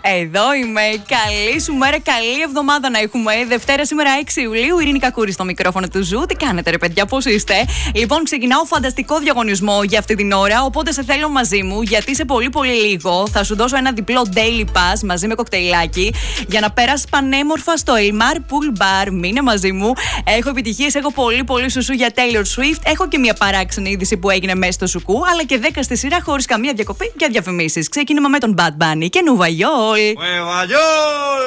Εδώ είμαι. Καλή σου μέρα, καλή εβδομάδα να έχουμε. Δευτέρα σήμερα 6 Ιουλίου. Ειρήνη Κακούρη στο μικρόφωνο του Ζου. Τι κάνετε, ρε παιδιά, πώς είστε? Λοιπόν, ξεκινάω φανταστικό διαγωνισμό για αυτή την ώρα. Οπότε σε θέλω μαζί μου, γιατί σε πολύ λίγο θα σου δώσω ένα διπλό daily pass μαζί με κοκτέιλάκι για να περάσει πανέμορφα στο Elmar Pool Bar. Μείνε μαζί μου. Έχω επιτυχίες, έχω πολύ σουσού για Taylor Swift. Έχω και μια παράξενη είδηση που έγινε μέσα στο σουκού. Αλλά και 10 στη σειρά χωρίς καμία διακοπή για διαφημίσεις. Ξεκίνημα με τον Bad Bunny και Νουβαγιόλ.